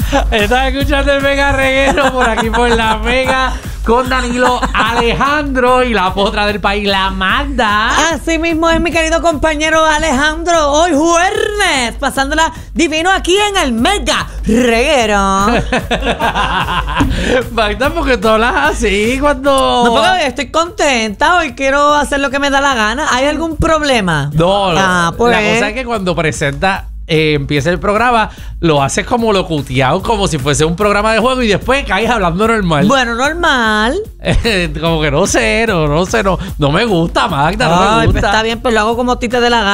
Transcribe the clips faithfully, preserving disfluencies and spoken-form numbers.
Estás escuchando el Mega Reguero por aquí por la Mega con Danilo Alejandro y la potra del país, la Magda. Así mismo es mi querido compañero Alejandro. Hoy jueves, pasándola divino aquí en el Mega Reguero. Magda, porque tú hablas así cuando... No, porque estoy contenta. Hoy quiero hacer lo que me da la gana. ¿Hay algún problema? No, no. Ah, pues. La cosa es que cuando presenta... Eh, empieza el programa, lo haces como locuteado, como si fuese un programa de juego y después caes hablando normal. Bueno, normal. Como que no sé, no, no sé, no, no me gusta, Magda, no Ay, me pues gusta. está bien, pero lo hago como a ti te dé la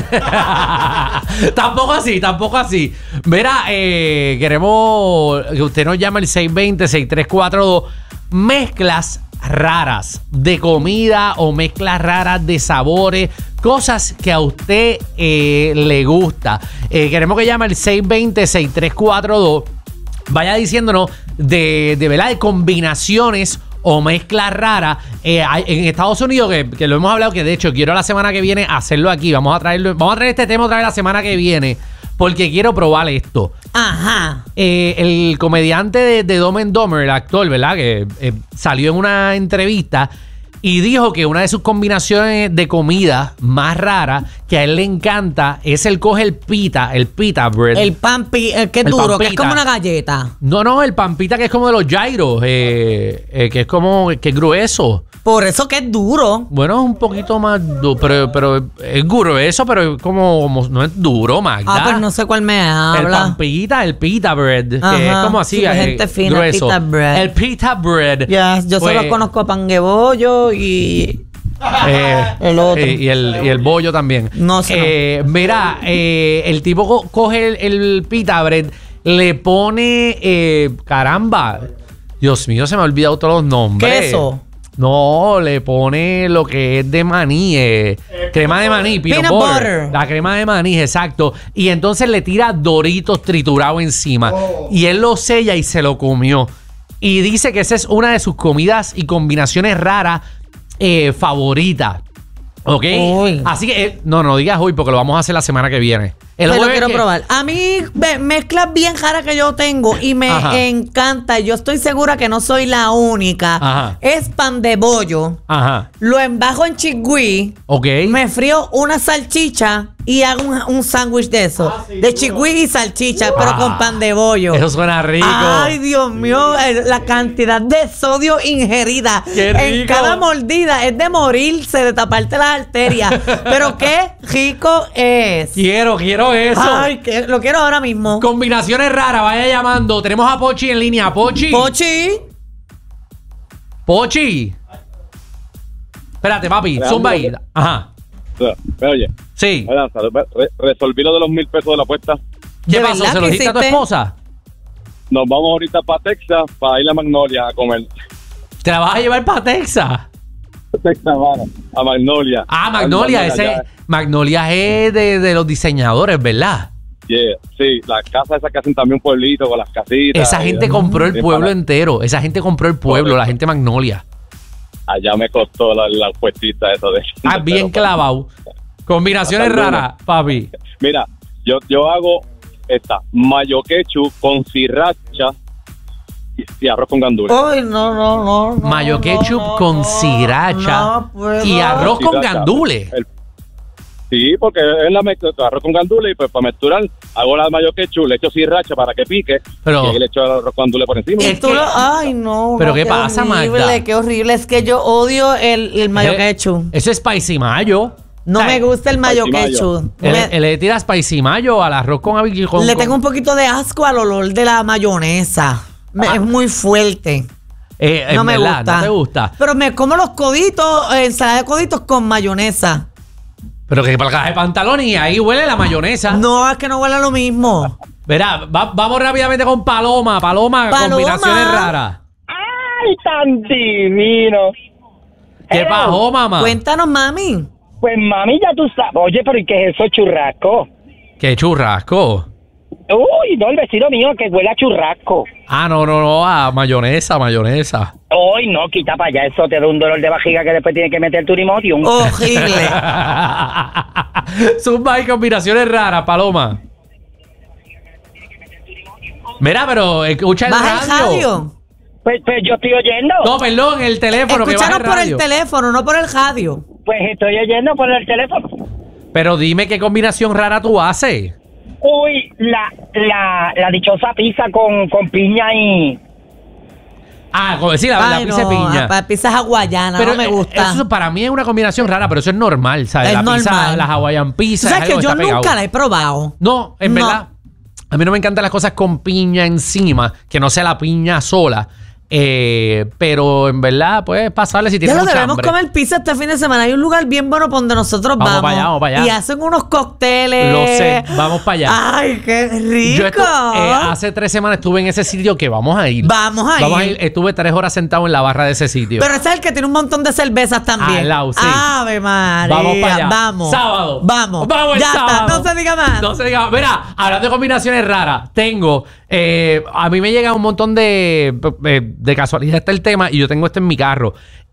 gana. Tampoco así, tampoco así. Mira, eh, queremos que usted nos llame al seis dos cero, seis tres cuatro dos. Mezclas raras de comida o mezclas raras de sabores, cosas que a usted eh, le gusta. Eh, queremos que llame al seis dos cero, seis tres cuatro dos. Vaya diciéndonos de, de verdad de combinaciones o mezclas raras. Eh, en Estados Unidos, que, que lo hemos hablado, que de hecho quiero la semana que viene hacerlo aquí. Vamos a traerlo, vamos a traer este tema otra vez la semana que viene, porque quiero probar esto. Ajá. Eh, el comediante de, de Dumb and Dumber, el actor, ¿verdad? Que eh, salió en una entrevista y dijo que una de sus combinaciones de comida más raras que a él le encanta es el coge el pita, el pita bread. El pan, pi- el que es El duro, pan que es pita. como una galleta. No, no, el pan pita que es como de los gyros, eh, eh, que es como, que es grueso. Por eso que es duro. Bueno, es un poquito más duro, pero, pero es grueso, pero es como, como no es duro, Magda. Ah, pues no sé cuál me El habla. pan pita, el pita bread, que Ajá, es como así, sí, eh, gente fina, grueso. pita bread. El pita bread. Ya, yo Pues, solo conozco a pan de bollo y... eh, El otro. eh, y, el, y el bollo también. No sé, Eh, Mira, eh, el tipo co- coge el, el pita bread, le pone, eh, caramba, Dios mío, se me ha olvidado todos los nombres. Queso. No, le pone lo que es de maní, eh, crema de maní, peanut, Peanut butter. butter. La crema de maní, exacto. Y entonces le tira Doritos triturados encima. Y él lo sella y se lo comió. Y dice que esa es una de sus comidas y combinaciones raras eh, favoritas. ¿Ok? Uy. Así que, eh, no, no digas hoy porque lo vamos a hacer la semana que viene. El Pero lo jueves quiero que- probar. A mí, ve- mezclas bien raras que yo tengo y me Ajá. encanta. Yo estoy segura que no soy la única. Ajá. Es pan de bollo. Ajá. Lo embajo en chigüí. Ok. Me frío una salchicha y hago un, un sándwich de eso. de chigüí y salchicha, pero Ah, con pan de bollo. Eso suena rico. Ay, Dios mío, eh, la cantidad de sodio ingerida Qué en rico. cada mordida es de morirse, de taparte las arterias. Pero qué rico es. Quiero, quiero eso. Ay, que lo quiero ahora mismo. Combinaciones raras, vaya llamando. Tenemos a Pochi en línea. Pochi. Pochi. Pochi. Espérate, papi. Alejandro, Zumba ahí. Ajá. Me oye, Sí. me lanza, re- resolví lo de los mil pesos de la apuesta. ¿Qué ¿De pasó? verdad ¿Se lo que dijiste a tu hiciste? esposa? Nos vamos ahorita para Texas, para ir a Magnolia a comer. ¿Te la vas a llevar para Texas? Texas, mano, a Magnolia. Ah, Magnolia. Ese, allá. Magnolia es de, de los diseñadores, ¿verdad? Yeah, sí, la casa esa que hacen también un pueblito con las casitas. Esa y gente demás. compró el Sí, pueblo para- entero. Esa gente compró el pueblo, Correcto. la gente Magnolia. Allá me costó la, la puestita eso de... Ah, bien pero, clavado. Combinaciones Hasta el lunes. raras, papi. Mira, yo, yo hago esta mayo ketchup con sriracha y, y arroz con gandules. Ay, no, no, no. no, Mayo no, ketchup no, con no, sriracha no puedo. y arroz con Sriracha. gandules. El- sí, porque es la mezcla, arroz con gandules y pues para mezclar hago la mayo ketchup, le echo sriracha para que pique Pero- y ahí le echo el arroz con gandules por encima. Y Es tú que- lo- ay, no. ¿Pero no, qué pasa, horrible, Magda? Qué horrible. Es que yo odio el, el mayo Eh, ketchup. Eso es spicy mayo. No O sea, me gusta el mayo Spicy mayo. ketchup. Él, Me- él le tira spicy mayo al arroz con habi- con- le con- tengo un poquito de asco al olor de la mayonesa. Me- Ah. Es muy fuerte. Eh, en No me verdad, gusta. No te gusta. Pero me como los coditos, eh, ensalada de coditos con mayonesa. Pero que para el caja de pantalones y ahí huele la mayonesa. No, es que no huele a lo mismo. Verá, va- vamos rápidamente con Paloma. Paloma, Paloma. combinaciones raras. ¡Ay, tan divino! ¿Qué Hello. pasó, mamá? Cuéntanos, mami. Pues mami, ya tú sabes. Oye, pero ¿y qué es eso, churrasco? Qué churrasco. Uy, no, el vecino mío que huele a churrasco. Ah, no, no, no, a mayonesa, mayonesa. Uy, no, quita para allá, eso te da un dolor de barriga que después tiene que meter turimodium. Horrible. Zumba y combinaciones raras, Paloma. Mira, pero escucha el Baja el radio. radio. Pues, pues yo estoy oyendo. No, perdón, el teléfono que baja Escúchanos el por el radio. teléfono, no por el radio. Pues estoy oyendo por el teléfono. Pero dime qué combinación rara tú haces. Uy, la, la, la dichosa pizza con, con piña y... Ah, como decir, la, Ay, la pizza de no, piña. para pizzas hawaianas, Pero no me eh, gusta. Eso para mí es una combinación rara, pero eso es normal, ¿sabes? Es la pizza, normal. la Hawaiian Tú pizza. sabes es que algo yo está nunca pegado. la he probado. No, en No. verdad. A mí no me encantan las cosas con piña encima, que no sea la piña sola. Eh, pero en verdad, pues pasarle si Ya tienes lo mucha debemos hambre. comer pizza este fin de semana. Hay un lugar bien bueno por donde nosotros Vamos vamos. para allá, vamos para allá. Y hacen unos cócteles. Lo sé, vamos para allá. Ay, qué rico. Yo estu- eh, hace tres semanas estuve en ese sitio que vamos a ir. Vamos a Vamos a ir. ir. Estuve tres horas sentado en la barra de ese sitio. Pero ese es el que tiene un montón de cervezas también. Al lado, sí. Ave María. Vamos para allá. Vamos. Sábado. Vamos. Vamos el ya sábado. está. No se diga más. No se diga más. Mira, hablando de combinaciones raras, tengo. eh, a mí me llega un montón de. De, de casualidad está el tema y yo tengo esto en mi carro.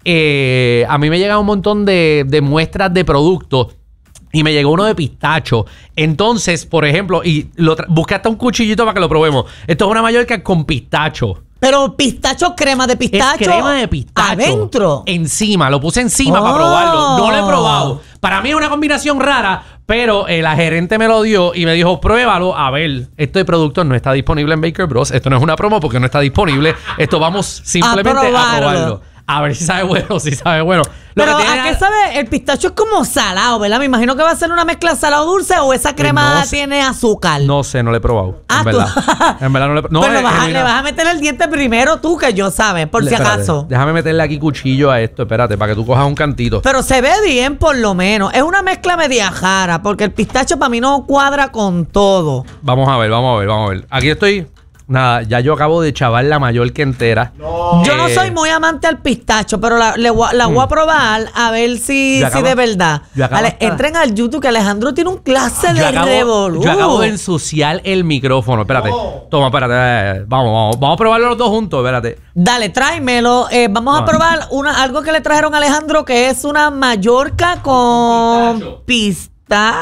Eh, a mí me llega un montón de, de muestras de productos. Y me llegó uno de pistacho. Entonces, por ejemplo, y lo tra- busqué hasta un cuchillito para que lo probemos. Esto es una Mallorca con pistacho. Pero pistacho, crema de pistacho. Es crema de pistacho. Adentro. Encima, lo puse encima Oh. para probarlo. No lo he probado. Para mí es una combinación rara, pero eh, la gerente me lo dio y me dijo, pruébalo. A ver, este producto no está disponible en Baker Bros. Esto no es una promo porque no está disponible. Esto vamos simplemente a probarlo. probarlo. A ver si sabe bueno, si sabe bueno. Lo Pero que tiene- ¿a qué sabe? El pistacho es como salado, ¿verdad? Me imagino que va a ser una mezcla salado-dulce o esa crema no sé. tiene azúcar. No sé, no lo he probado. Ah, en tú- verdad. En verdad no lo he probado. Pero le vas, a, le vas a meter el diente primero tú, que yo sabes, por si acaso. Déjame meterle aquí cuchillo a esto, espérate, para que tú cojas un cantito. Pero se ve bien, por lo menos. Es una mezcla media jara, porque el pistacho para mí no cuadra con todo. Vamos a ver, vamos a ver, vamos a ver. Aquí estoy. Nada, ya yo acabo de chavar la Mallorca entera. Yo no Eh, soy muy amante al pistacho, pero la, le voy a- la voy a probar a ver si, Yo si acabo- de verdad. yo acabo Ale- hasta- entren al YouTube que Alejandro tiene un clase Yo de acabo, revolú. yo acabo de ensuciar el micrófono. Espérate. Toma, espérate. eh, Vamos, vamos. Vamos a probarlo los dos juntos. Espérate. Dale, tráemelo. Eh, vamos a Ah. probar una, algo que le trajeron a Alejandro, que es una Mallorca con pistacho.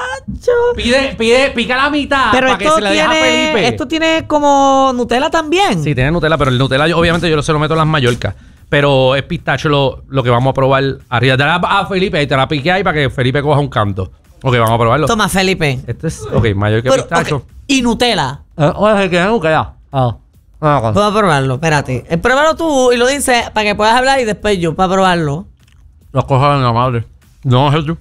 Pide, pide, pica la mitad Pero para que esto se la deje a tiene, Felipe. esto tiene como Nutella también. Sí, tiene Nutella, pero el Nutella, yo- obviamente, yo lo se lo meto en las Mallorcas. Pero es pistacho lo, lo que vamos a probar arriba. Dale a, a Felipe y te la piqué ahí para que Felipe coja un canto. Ok, vamos a probarlo. Toma, Felipe. Este es, ok, Mallorca Pero, pistacho. ok, y Nutella. Eh, oye, que no queda. Ah. Ah, ok. Vamos a probarlo, espérate. Eh, pruébalo tú y lo dices para que puedas hablar y después yo para probarlo. Las cosas de la madre. No, Jesús.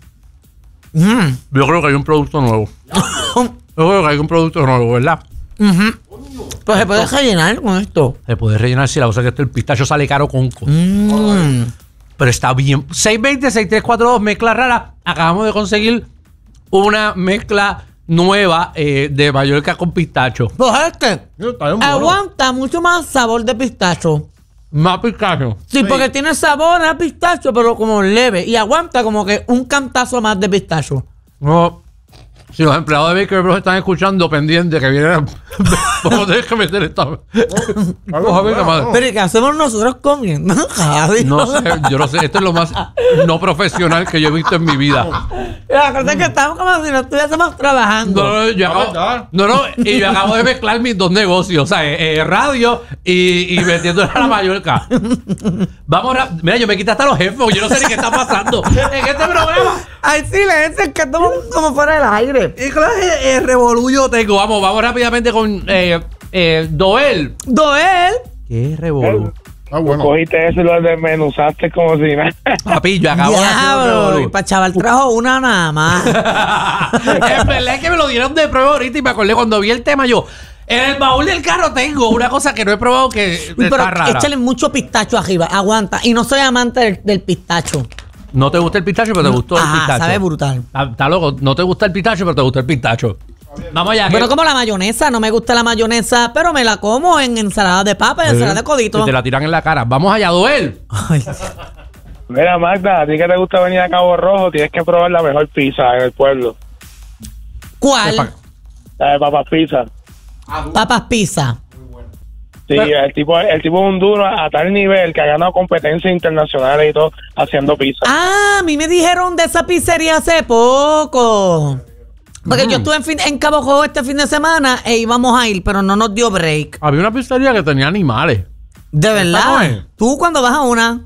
Mm. Yo creo que hay un producto nuevo. Yo creo que hay un producto nuevo, ¿verdad? Ujú. Pues se puede rellenar con esto. Se puede rellenar si la cosa que este, el pistacho sale caro con co. Mm. Pero está bien. seis dos cero, seis tres cuatro dos, mezcla rara. Acabamos de conseguir una mezcla nueva eh, de Mallorca con pistacho. Pues este Está bien bueno. aguanta mucho más sabor de pistacho. Más pistacho. Sí, porque tiene sabor a pistacho, pero como leve. Y aguanta como que un cantazo más de pistacho. No. Si los empleados de Baker Bros están escuchando pendiente que vienen, vamos a tener que meter esta. Vamos a ver la madre. Pero ¿y qué hacemos nosotros comiendo? Javi? No sé, yo no sé. Esto es lo más no profesional que yo he visto en mi vida. La cosa es que estamos como si no estuviésemos trabajando. No, no, yo acabo, no, no, y yo acabo de mezclar mis dos negocios, o sea, eh, eh, radio y, y metiéndole a la Mallorca. Vamos, ra- mira, yo me quité hasta los headphones, yo no sé ni qué está pasando en este programa. Hay silencio, es que estamos como fuera del aire. ¿Qué clase de revolú yo tengo? Vamos, vamos rápidamente con eh, eh, Doel. Doel. ¿Qué revolú? Ah, bueno. Cogiste eso y lo desmenuzaste como si nada. Papi, yo acabo de hacer un Diablo. Y revolú. para chaval trajo una nada más. Es verdad es que me lo dieron de prueba ahorita y me acordé cuando vi el tema yo. En el baúl del carro tengo una cosa que no he probado que Pero está rara. échale mucho pistacho arriba. Aguanta. Y no soy amante del, del pistacho. No te gusta el pistacho, pero te gustó el Ajá, pistacho. sabe brutal. Está, está loco. No te gusta el pistacho, pero te gusta el pistacho. Vamos allá. Bueno, que- como la mayonesa. No me gusta la mayonesa, pero me la como en ensalada de papa y ensalada de codito. Y te la tiran en la cara. Vamos allá, Doel. Ay, Mira, Magda, a ti que te gusta venir a Cabo Rojo, tienes que probar la mejor pizza en el pueblo. ¿cuál? Epa. La de papas pizza. Papas pizza. Sí, el tipo, el tipo es un duro a tal nivel que ha ganado competencias internacionales y todo haciendo pizza. Ah, a mí me dijeron de esa pizzería hace poco. Porque Mm. yo estuve en, fin- en Cabo Rojo este fin de semana e íbamos a ir, pero no nos dio break. Había una pizzería que tenía animales. De no verdad. es? Tú cuando vas a una.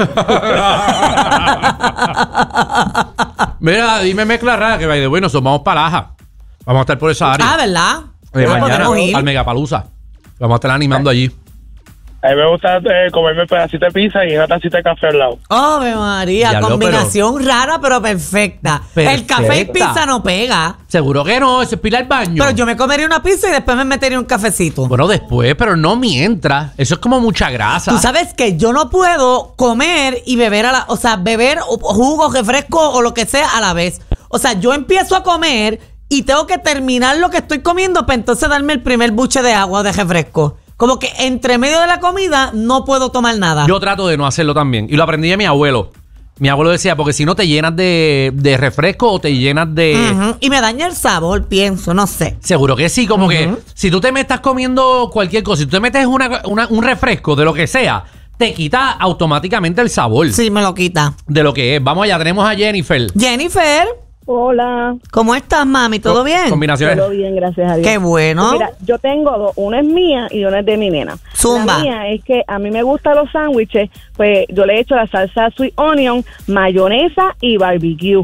Mira, dime mezcla rara que by the way, nosotros vamos para Laja. Vamos a estar por esa área. Ah, ¿verdad? De Ah, mañana podemos ir. al Megapalusa. Vamos a estar animando allí. A mí me gusta eh, comerme pedacito de pizza y una tacita de café al lado. Ave María, Diablo, combinación rara pero perfecta. El café y Perfecta. pizza no pega. Seguro que no, eso es pila al baño. Pero yo me comería una pizza y después me metería un cafecito. Bueno, después, pero no mientras. Eso es como mucha grasa. Tú sabes que yo no puedo comer y beber a la, o sea, beber o- jugo, refresco o lo que sea a la vez. O sea, yo empiezo a comer y tengo que terminar lo que estoy comiendo para entonces darme el primer buche de agua o de refresco. Como que entre medio de la comida no puedo tomar nada. Yo trato de no hacerlo también. Y lo aprendí de mi abuelo. Mi abuelo decía, porque si no te llenas de, de refresco o te llenas de... Ujú. Y me daña el sabor, pienso, no sé. Seguro que sí, como que si tú te metes comiendo cualquier cosa, si tú te metes una, una- un refresco de lo que sea, te quita automáticamente el sabor Sí, me lo quita. de lo que es. Vamos allá, tenemos a Jennifer. Jennifer, Hola, ¿cómo estás, mami? ¿Todo Co- bien? Combinaciones. todo bien, gracias a Dios. Qué bueno. Mira, yo tengo dos, una es mía y una es de mi nena. Zumba. La mía es que a mí me gustan los sándwiches, pues yo le echo la salsa sweet onion, mayonesa y barbecue.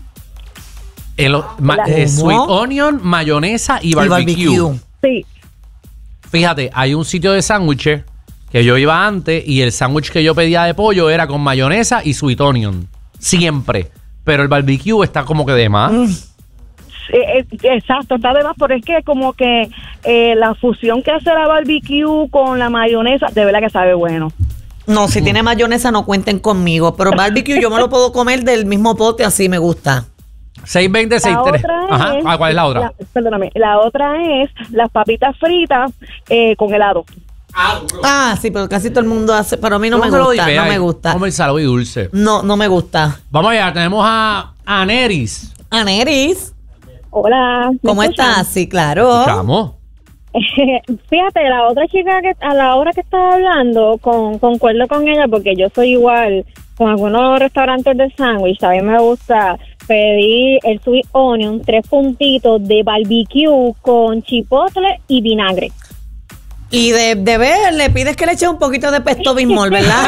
El, ma- La- eh, ¿Cómo? sweet onion, mayonesa y Y barbecue. Sí, Fíjate, hay un sitio de sándwiches que yo iba antes y el sándwich que yo pedía de pollo era con mayonesa y sweet onion. Siempre. Pero el barbecue está como que de más. eh, eh, exacto, está de más, pero es que como que eh, la fusión que hace la barbecue con la mayonesa, de verdad que sabe bueno. No, si tiene mayonesa no cuenten conmigo, pero barbecue yo me lo puedo comer del mismo pote, así me gusta. seis veinte, seis La tres. otra Ajá. es, Ah, ¿cuál es la otra? la- perdóname, la otra es las papitas fritas eh, con helado. Ah, sí, pero casi todo el mundo hace, pero a mí no me ¿Cómo se lo gusta, dije? no Ay, me gusta. Come el salado y dulce. No, no me gusta. Vamos allá, tenemos a, a Neris. Aneris, Hola. ¿me ¿cómo escuchan? estás? Sí, claro. Escuchamos. Fíjate, la otra chica que a la hora que estaba hablando, con, concuerdo con ella porque yo soy igual con algunos restaurantes de sándwich. A mí me gusta pedir el sweet onion, tres puntitos de barbecue con chipotle y vinagre. Y de, de ver, le pides que le eche un poquito de pesto bismol, ¿verdad?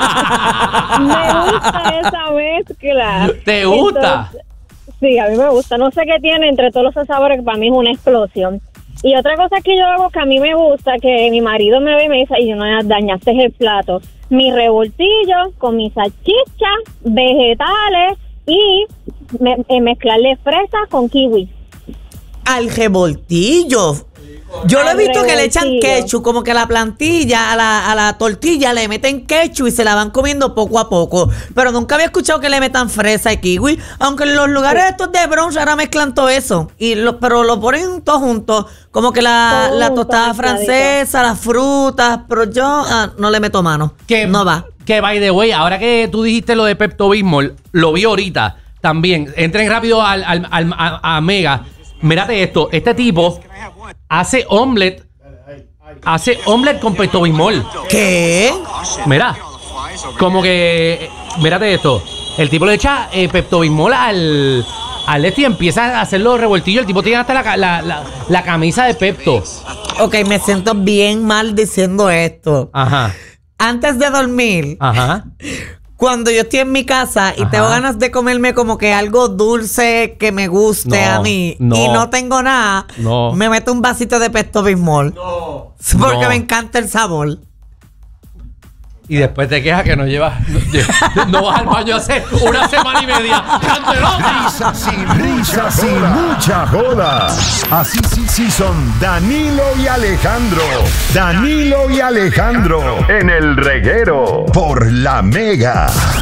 Me gusta esa mezcla. ¿Te gusta? Entonces, sí, a mí me gusta. No sé qué tiene entre todos los sabores que para mí es una explosión. Y otra cosa que yo hago que a mí me gusta, que mi marido me ve y me dice, y no dañaste el plato, mi revoltillo con mi salchicha, vegetales y me- eh, mezclarle fresa con kiwi. Al revoltillo. Yo lo he Al visto que le echan revoltillo. ketchup, como que a la plantilla, a la, a la tortilla le meten ketchup y se la van comiendo poco a poco. Pero nunca había escuchado que le metan fresa y kiwi. Aunque en los lugares estos de brunch ahora mezclan todo eso. Y lo, pero lo ponen todo junto. Como que la, Todo la junto, tostada mezcladito. francesa, las frutas. Pero yo ah, no le meto mano. Que, No va. Que, by the way, ahora que tú dijiste lo de Pepto Bismol, lo vi ahorita también. Entren rápido al, al- al- a, a Mega. Mírate esto. Este tipo hace omelette. Hace omelette con Pepto Bismol. ¿Qué? Mira. Como que... Mírate esto. El tipo le echa eh, Pepto Bismol al... Al este y empieza a hacer los revoltillos. El tipo tiene hasta la, ca- la, la, la camisa de Pepto. Ok, me siento bien mal diciendo esto. Ajá. Antes de dormir, Ajá. cuando yo estoy en mi casa y Ajá. tengo ganas de comerme como que algo dulce que me guste No, a mí no. y no tengo nada, No. me meto un vasito de Pesto Bismol. Porque No. me encanta el sabor. Y después te quejas que no llevas. No, no vas al baño hace una semana y media. ¡Cantelota! Risas y risas y mucha joda. Así sí, sí son Danilo y Alejandro. Danilo y Alejandro en el reguero por la Mega.